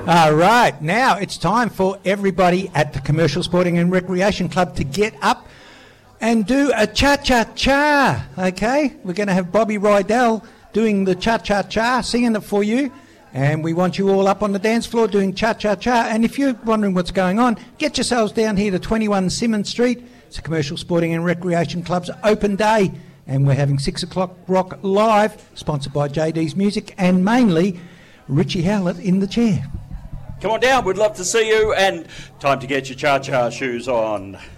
All right, now it's time for everybody at the Commercial Sporting and Recreation Club to get up and do a cha-cha-cha, okay? We're going to have Bobby Rydell doing the cha-cha-cha, singing it for you, and we want you all up on the dance floor doing cha-cha-cha. And if you're wondering what's going on, get yourselves down here to 21 Simmons Street. It's a Commercial Sporting and Recreation Club's open day, and we're having 6 o'clock rock live, sponsored by JD's Music, and mainly Richie Howlett in the chair. Come on down, we'd love to see you, and time to get your cha-cha shoes on.